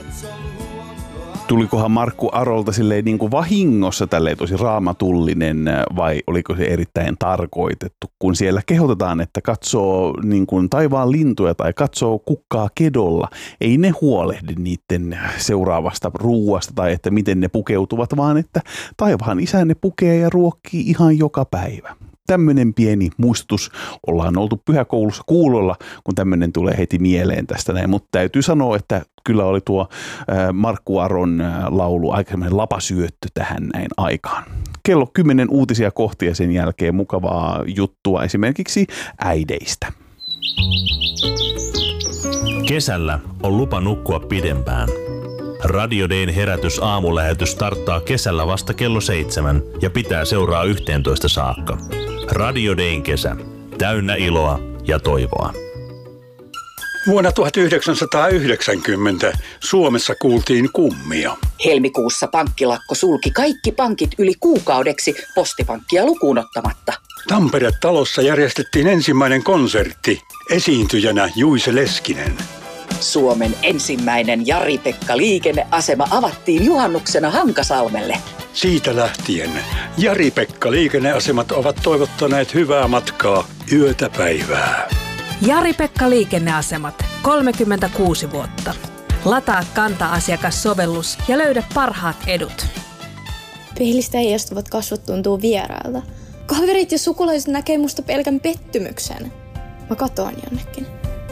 Tulikohan Markku Arolta silleen niin kuin vahingossa tälleen tosi raamatullinen vai oliko se erittäin tarkoitettu, kun siellä kehotetaan, että katsoo niin kuin taivaan lintuja tai katsoo kukkaa kedolla. Ei ne huolehdi niiden seuraavasta ruuasta tai että miten ne pukeutuvat, vaan että taivaan isä ne pukee ja ruokkii ihan joka päivä. Tämmöinen pieni muistutus. Ollaan oltu pyhäkoulussa kuulolla, kun tämmöinen tulee heti mieleen tästä näin. Mutta täytyy sanoa, että kyllä oli tuo Markku Aron laulu aika semmoinen lapasyöttö tähän näin aikaan. Kello 10 uutisia kohti ja sen jälkeen mukavaa juttua esimerkiksi äideistä. Kesällä on lupa nukkua pidempään. Radio Dayn herätys aamulähetys starttaa kesällä vasta kello 7 ja pitää seuraa 11 saakka. Radio Dayn kesä. Täynnä iloa ja toivoa. Vuonna 1990 Suomessa kuultiin kummia. Helmikuussa pankkilakko sulki kaikki pankit yli kuukaudeksi postipankkia lukuun ottamatta. Tampere-talossa järjestettiin ensimmäinen konsertti. Esiintyjänä Juise Leskinen. Suomen ensimmäinen Jari-Pekka liikenneasema avattiin juhannuksena Hankasalmelle. Siitä lähtien Jari-Pekka liikenneasemat ovat toivottaneet hyvää matkaa yötä päivää. Jari-Pekka liikenneasemat, 36 vuotta. Lataa Kanta-asiakassovellus ja löydä parhaat edut. Peilistä heijastuvat kasvot tuntuu vierailta. Kaverit ja sukulaiset näkee musta pelkän pettymyksen. Mä katoan jonnekin.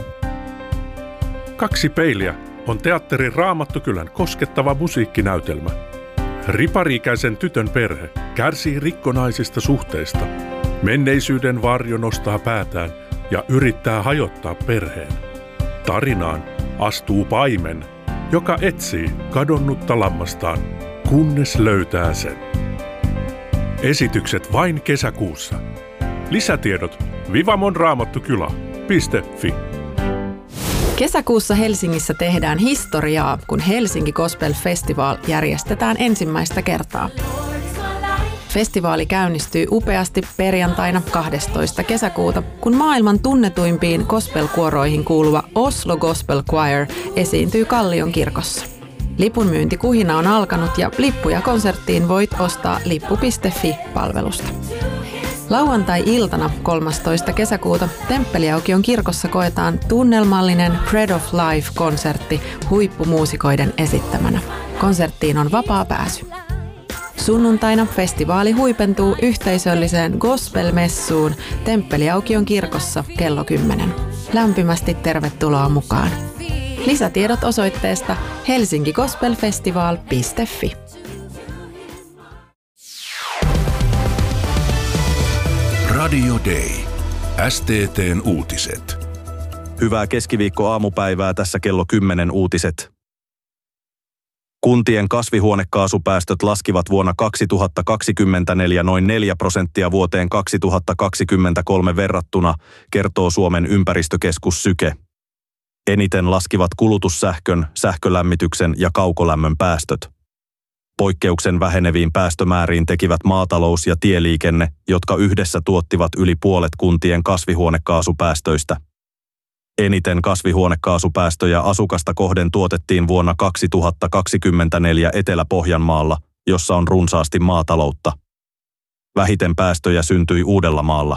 2 peiliä on teatterin Raamattukylän koskettava musiikkinäytelmä. Ripari-ikäisen tytön perhe kärsii rikkonaisista suhteista. Menneisyyden varjo nostaa päätään ja yrittää hajottaa perheen. Tarinaan astuu paimen, joka etsii kadonnutta lammastaan, kunnes löytää sen. Esitykset vain kesäkuussa. Lisätiedot vivamonraamattukylä.fi. Kesäkuussa Helsingissä tehdään historiaa, kun Helsinki Gospel Festival järjestetään ensimmäistä kertaa. Festivaali käynnistyy upeasti perjantaina 12. kesäkuuta, kun maailman tunnetuimpiin gospel-kuoroihin kuuluva Oslo Gospel Choir esiintyy Kallion kirkossa. Lipunmyyntikuhina on alkanut ja lippuja konserttiin voit ostaa lippu.fi-palvelusta. Lauantai-iltana 13. kesäkuuta Temppeliaukion kirkossa koetaan tunnelmallinen Bread of Life-konsertti huippumuusikoiden esittämänä. Konserttiin on vapaa pääsy. Sunnuntaina festivaali huipentuu yhteisölliseen gospel-messuun Temppeliaukion kirkossa kello 10. Lämpimästi tervetuloa mukaan. Lisätiedot osoitteesta helsinkigospelfestival.fi. Radio Day. STT:n uutiset. Hyvää keskiviikko-aamupäivää, tässä kello 10 uutiset. Kuntien kasvihuonekaasupäästöt laskivat vuonna 2024 noin 4% vuoteen 2023 verrattuna, kertoo Suomen ympäristökeskus Syke. Eniten laskivat kulutussähkön, sähkölämmityksen ja kaukolämmön päästöt. Poikkeuksen väheneviin päästömääriin tekivät maatalous ja tieliikenne, jotka yhdessä tuottivat yli puolet kuntien kasvihuonekaasupäästöistä. Eniten kasvihuonekaasupäästöjä asukasta kohden tuotettiin vuonna 2024 Etelä-Pohjanmaalla, jossa on runsaasti maataloutta. Vähiten päästöjä syntyi Uudellamaalla.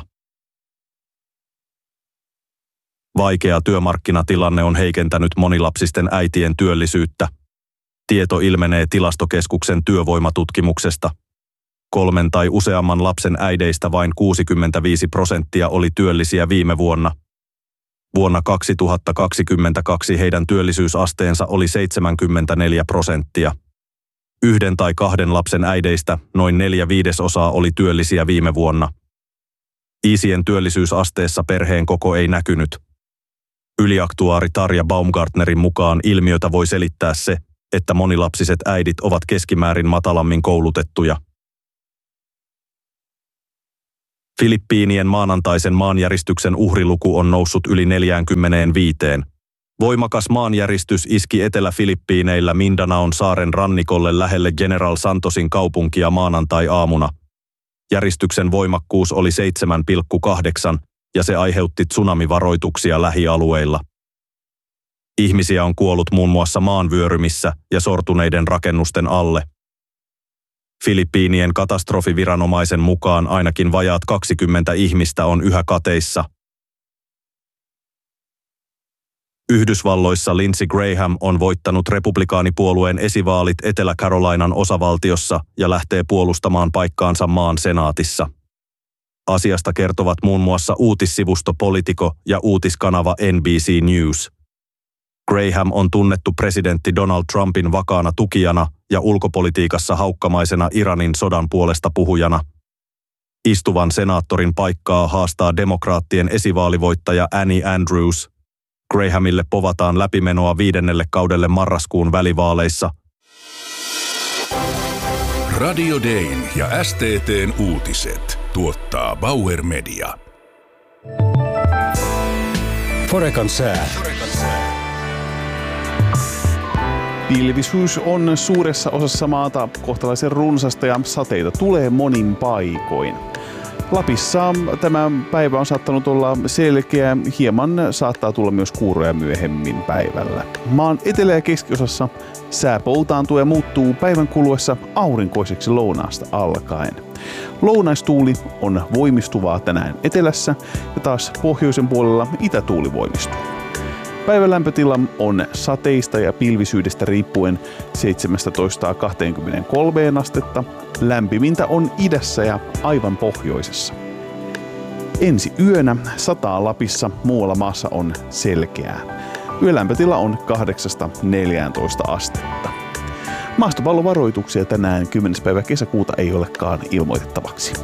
Vaikea työmarkkinatilanne on heikentänyt monilapsisten äitien työllisyyttä. Tieto ilmenee Tilastokeskuksen työvoimatutkimuksesta. 3 tai useamman lapsen äideistä vain 65% oli työllisiä viime vuonna. Vuonna 2022 heidän työllisyysasteensa oli 74%. 1 tai 2 lapsen äideistä noin 4/5 oli työllisiä viime vuonna. Isien työllisyysasteessa perheen koko ei näkynyt. Yliaktuaari Tarja Baumgartnerin mukaan ilmiötä voi selittää se, että monilapsiset äidit ovat keskimäärin matalammin koulutettuja. Filippiinien maanantaisen maanjäristyksen uhriluku on noussut yli 45. Voimakas maanjäristys iski Etelä-Filippiineillä Mindanaon saaren rannikolle lähelle General Santosin kaupunkia maanantai-aamuna. Järistyksen voimakkuus oli 7,8 ja se aiheutti tsunamivaroituksia lähialueilla. Ihmisiä on kuollut muun muassa maanvyörymissä ja sortuneiden rakennusten alle. Filippiinien katastrofiviranomaisen mukaan ainakin vajaat 20 ihmistä on yhä kateissa. Yhdysvalloissa Lindsey Graham on voittanut republikaanipuolueen esivaalit Etelä-Carolinan osavaltiossa ja lähtee puolustamaan paikkaansa maan senaatissa. Asiasta kertovat muun muassa uutissivusto Politico ja uutiskanava NBC News. Graham on tunnettu presidentti Donald Trumpin vakaana tukijana ja ulkopolitiikassa haukkamaisena Iranin sodan puolesta puhujana. Istuvan senaattorin paikkaa haastaa demokraattien esivaalivoittaja Annie Andrews. Grahamille povataan läpimenoa 5. kaudelle marraskuun välivaaleissa. Radio Dayn ja STT:n uutiset tuottaa Bauer Media. Forekan sää. Pilvisyys on suuressa osassa maata kohtalaisen runsasta ja sateita tulee monin paikoin. Lapissa tämä päivä on saattanut olla selkeä, hieman saattaa tulla myös kuuroja myöhemmin päivällä. Maan etelä- ja keskiosassa sää poutaantuu ja muuttuu päivän kuluessa aurinkoiseksi lounaasta alkaen. Lounaistuuli on voimistuvaa tänään etelässä ja taas pohjoisen puolella itätuuli voimistuu. Päivän lämpötila on sateista ja pilvisyydestä riippuen 17-23 astetta. Lämpimintä on idässä ja aivan pohjoisessa. Ensi yönä sataa Lapissa, muualla maassa on selkeää. Yölämpötila on 8-14 astetta. Maastopallovaroituksia tänään 10. päivä kesäkuuta ei olekaan ilmoitettavaksi.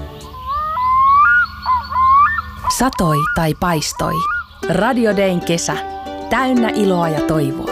Satoi tai paistoi. Radio Dayn kesä. Täynnä iloa ja toivoa.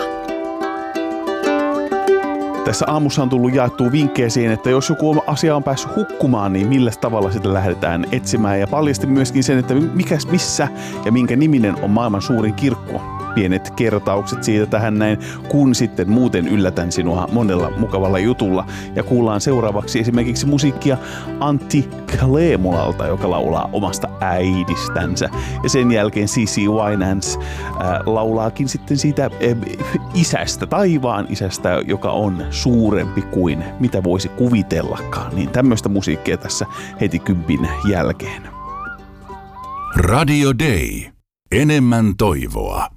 Tässä aamussa on tullut jaettua vinkkejä siihen, että jos joku asia on päässyt hukkumaan, niin millä tavalla sitä lähdetään etsimään. Ja paljasti myöskin sen, että missä ja minkä niminen on maailman suurin kirkko. Pienet kertaukset siitä tähän näin, kun sitten muuten yllätän sinua monella mukavalla jutulla. Ja kuullaan seuraavaksi esimerkiksi musiikkia Antti Kleemolalta, joka laulaa omasta äidistänsä. Ja sen jälkeen CeCe Winans laulaakin sitten siitä isästä, taivaan isästä, joka on suurempi kuin mitä voisi kuvitellakaan. Niin tämmöistä musiikkia tässä heti 10 jälkeen. Radio Day. Enemmän toivoa.